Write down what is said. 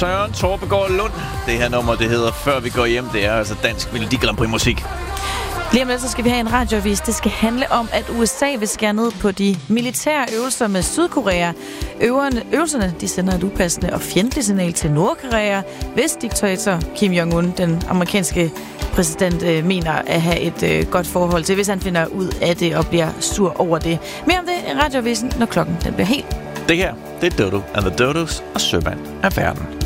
Søren Torbegaard Lund. Det her nummer, det hedder Før vi går hjem. Det er altså dansk Melodi Grand Prix musik. Lige om lidt, så skal vi have en radioavis. Det skal handle om, at USA vil skære ned på de militære øvelser med Sydkorea. Øvelserne de sender et upassende og fjendtligt signal til Nordkorea, hvis diktator Kim Jong-un, den amerikanske præsident, mener at have et godt forhold til, hvis han finder ud af det og bliver sur over det. Mere om det i radioavisen, når klokken den bliver helt. Det her, det er Dodo and the Dodos og Sømand af verden.